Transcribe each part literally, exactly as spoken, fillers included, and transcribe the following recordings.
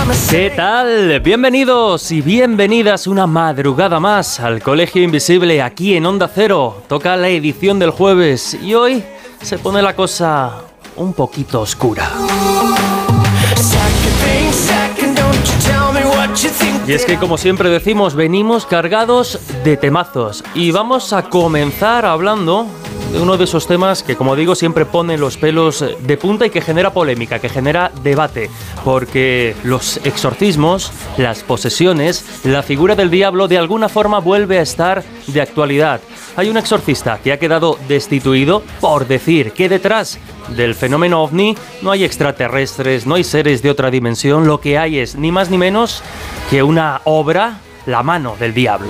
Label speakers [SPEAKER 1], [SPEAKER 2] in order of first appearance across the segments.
[SPEAKER 1] ¿Qué tal? Bienvenidos y bienvenidas una madrugada más al Colegio Invisible aquí en Onda Cero. Toca la edición del jueves y hoy se pone la cosa un poquito oscura. Y es que, como siempre decimos, venimos cargados de temazos y vamos a comenzar hablando de uno de esos temas que, como digo, siempre pone los pelos de punta y que genera polémica, que genera debate, porque los exorcismos, las posesiones, la figura del diablo de alguna forma vuelve a estar de actualidad. Hay un exorcista que ha quedado destituido por decir que detrás del fenómeno ovni no hay extraterrestres, no hay seres de otra dimensión, lo que hay es ni más ni menos que una obra, la mano del diablo.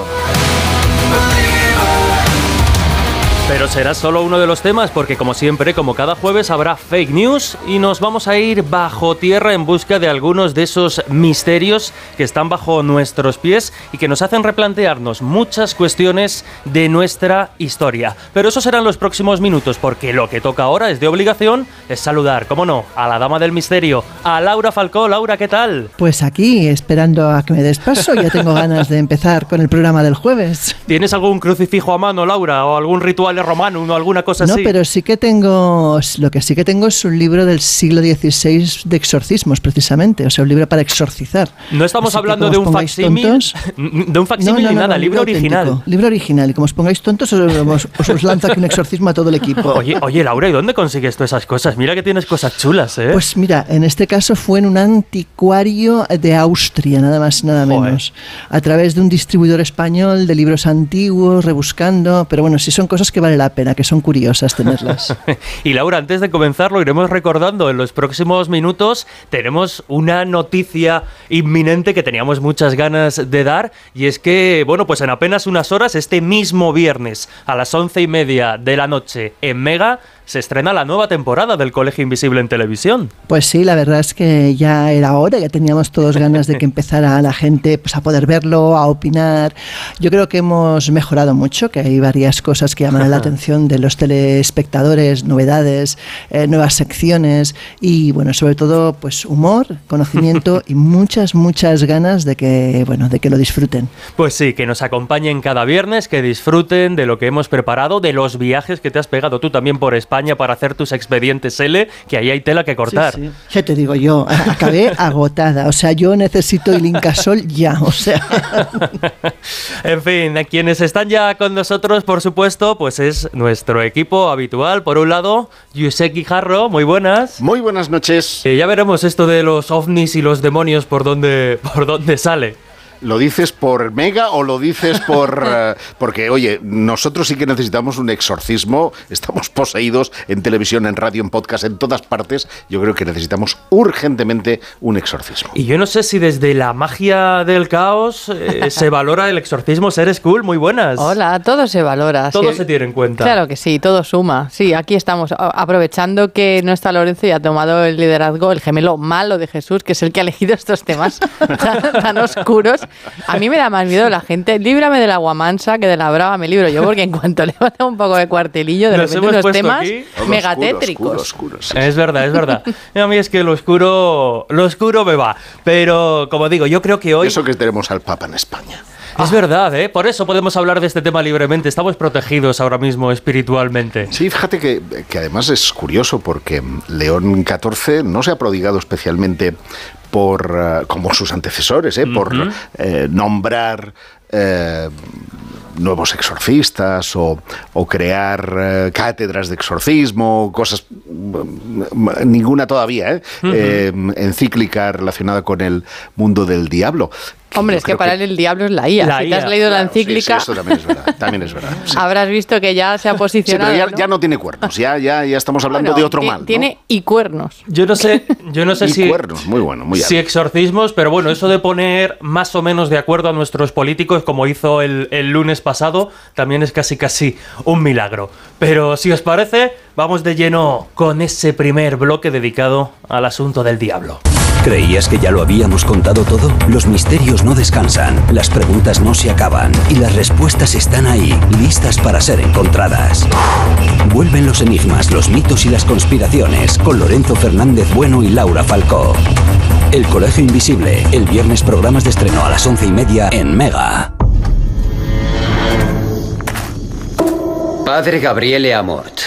[SPEAKER 1] Pero será solo uno de los temas porque, como siempre, como cada jueves, habrá fake news y nos vamos a ir bajo tierra en busca de algunos de esos misterios que están bajo nuestros pies y que nos hacen replantearnos muchas cuestiones de nuestra historia. Pero eso serán los próximos minutos porque lo que toca ahora es de obligación, es saludar, cómo no, a la dama del misterio, a Laura Falcó. Laura, ¿qué tal?
[SPEAKER 2] Pues aquí, esperando a que me des paso, ya tengo ganas de empezar con el programa del jueves.
[SPEAKER 1] ¿Tienes algún crucifijo a mano, Laura, o algún ritual romano o alguna cosa
[SPEAKER 2] no,
[SPEAKER 1] así?
[SPEAKER 2] No, pero sí que tengo, lo que sí que tengo es un libro del siglo dieciséis de exorcismos, precisamente, o sea, un libro para exorcizar.
[SPEAKER 1] No estamos
[SPEAKER 2] Así
[SPEAKER 1] hablando de un facsímil, de un facsímil
[SPEAKER 2] no, no,
[SPEAKER 1] ni nada,
[SPEAKER 2] no,
[SPEAKER 1] libro original.
[SPEAKER 2] Auténtico, libro original, y como os pongáis tontos, os, os, os lanza aquí un exorcismo a todo el equipo.
[SPEAKER 1] Oye, oye, Laura, ¿y dónde consigues tú esas cosas? Mira que tienes cosas chulas, ¿eh?
[SPEAKER 2] Pues mira, en este caso fue en un anticuario de Austria, nada más y nada menos, Joder. a través de un distribuidor español de libros antiguos, rebuscando, pero bueno, sí son cosas que vale la pena, que son curiosas tenerlas.
[SPEAKER 1] Y Laura, antes de comenzar, lo iremos recordando en los próximos minutos. Tenemos una noticia inminente que teníamos muchas ganas de dar, y es que, bueno, pues en apenas unas horas, este mismo viernes a las once y media de la noche en Mega, se estrena la nueva temporada del Colegio Invisible en televisión.
[SPEAKER 2] Pues sí, la verdad es que ya era hora, ya teníamos todos ganas de que empezara la gente pues, a poder verlo, a opinar. Yo creo que hemos mejorado mucho, que hay varias cosas que llaman la atención de los telespectadores, novedades, eh, nuevas secciones y, bueno, sobre todo, pues humor, conocimiento y muchas, muchas ganas de que, bueno, de que lo disfruten.
[SPEAKER 1] Pues sí, que nos acompañen cada viernes, que disfruten de lo que hemos preparado, de los viajes que te has pegado tú también por España para hacer tus expedientes L, que ahí hay tela que cortar.
[SPEAKER 2] Sí, sí. Ya te digo yo, acabé agotada, o sea, yo necesito el Incasol ya, o sea.
[SPEAKER 1] En fin, quienes están ya con nosotros, por supuesto, pues es nuestro equipo habitual. Por un lado, Josep Guijarro, muy buenas.
[SPEAKER 3] Muy buenas noches.
[SPEAKER 1] Eh, ya veremos esto de los ovnis y los demonios por dónde, por dónde sale.
[SPEAKER 3] ¿Lo dices por Mega o lo dices por...? Uh, porque, oye, nosotros sí que necesitamos un exorcismo. Estamos poseídos en televisión, en radio, en podcast, en todas partes. Yo creo que necesitamos urgentemente un exorcismo.
[SPEAKER 1] Y yo no sé si desde la magia del caos eh, se valora el exorcismo. Seres cool, muy buenas.
[SPEAKER 4] Hola, todo se valora.
[SPEAKER 1] Todo
[SPEAKER 4] sí.
[SPEAKER 1] se tiene en cuenta.
[SPEAKER 4] Claro que sí, todo suma. Sí, aquí estamos aprovechando que no está Lorenzo y ha tomado el liderazgo, el gemelo malo de Jesús, que es el que ha elegido estos temas tan, tan oscuros. A mí me da más miedo la gente, líbrame del agua mansa que de la brava me libro yo, porque en cuanto le va a dar un poco de cuartelillo, de
[SPEAKER 1] Nos
[SPEAKER 4] repente unos temas
[SPEAKER 1] aquí
[SPEAKER 4] megatétricos.
[SPEAKER 3] Oscuro, oscuro, oscuro, sí.
[SPEAKER 1] Es verdad, es verdad. A mí es que lo oscuro, lo oscuro me va. Pero, como digo, yo creo que hoy...
[SPEAKER 3] Eso que tenemos al Papa en España.
[SPEAKER 1] Es verdad, ¿eh? Por eso podemos hablar de este tema libremente. Estamos protegidos ahora mismo espiritualmente.
[SPEAKER 3] Sí, fíjate que, que además es curioso porque León catorce no se ha prodigado especialmente por, uh, como sus antecesores, ¿eh? Uh-huh. por eh, nombrar... Eh, nuevos exorcistas o, o crear uh, cátedras de exorcismo, cosas, uh, ninguna todavía, ¿eh? Uh-huh. eh, encíclica relacionada con el mundo del diablo.
[SPEAKER 4] Hombre, es que para él el diablo es la I A. La si I A. Te has leído claro, la encíclica...
[SPEAKER 3] Sí, sí, eso también es verdad. También es verdad sí.
[SPEAKER 4] Habrás visto que ya se ha posicionado.
[SPEAKER 3] Sí, pero ya,
[SPEAKER 4] ¿no?
[SPEAKER 3] ya no tiene cuernos. Ya, ya, ya estamos hablando
[SPEAKER 4] bueno,
[SPEAKER 3] de otro mal, ¿no?
[SPEAKER 4] Tiene y cuernos.
[SPEAKER 1] Yo no sé, yo no sé
[SPEAKER 3] y
[SPEAKER 1] si...
[SPEAKER 3] cuernos, muy bueno, muy
[SPEAKER 1] Si exorcismos, pero bueno, eso de poner más o menos de acuerdo a nuestros políticos, como hizo el, el lunes pasado, también es casi casi un milagro. Pero si os parece, vamos de lleno con ese primer bloque dedicado al asunto del diablo.
[SPEAKER 5] ¿Creías que ya lo habíamos contado todo? Los misterios no descansan, las preguntas no se acaban y las respuestas están ahí, listas para ser encontradas. Vuelven los enigmas, los mitos y las conspiraciones con Lorenzo Fernández Bueno y Laura Falcó. El Colegio Invisible. El viernes programas de estreno a las once y media en Mega.
[SPEAKER 6] Padre Gabriele Amort.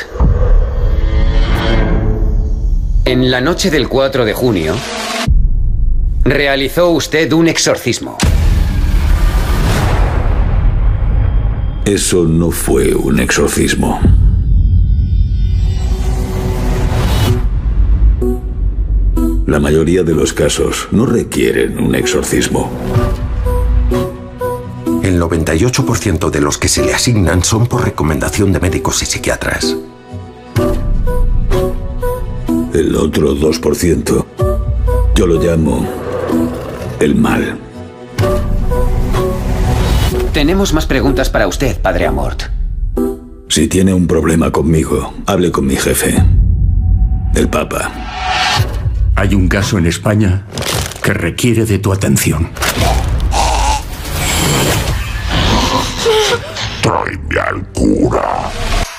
[SPEAKER 6] En la noche del cuatro de junio, realizó usted un exorcismo.
[SPEAKER 7] Eso no fue un exorcismo. La mayoría de los casos no requieren un exorcismo.
[SPEAKER 8] El noventa y ocho por ciento de los que se le asignan son por recomendación de médicos y psiquiatras.
[SPEAKER 7] El otro dos por ciento, yo lo llamo el mal.
[SPEAKER 6] Tenemos más preguntas para usted, Padre Amort.
[SPEAKER 7] Si tiene un problema conmigo, hable con mi jefe, el Papa.
[SPEAKER 9] Hay un caso en España que requiere de tu atención.
[SPEAKER 10] Tráeme al cura.